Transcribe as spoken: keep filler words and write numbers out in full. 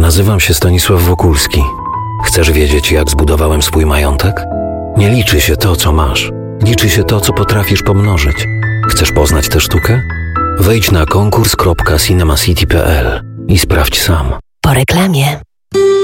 Nazywam się Stanisław Wokulski. Chcesz wiedzieć, jak zbudowałem swój majątek? Nie liczy się to, co masz. Liczy się to, co potrafisz pomnożyć. Chcesz poznać tę sztukę? Wejdź na konkurs kropka cinemacity kropka p l i sprawdź sam. Po reklamie.